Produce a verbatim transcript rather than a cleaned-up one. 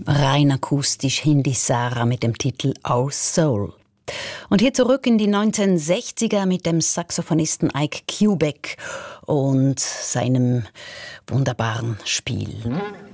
rein akustisch Hindisara mit dem Titel Our Soul. Und hier zurück in die neunzehnhundertsechziger mit dem Saxophonisten Ike Quebec und seinem wunderbaren Spiel.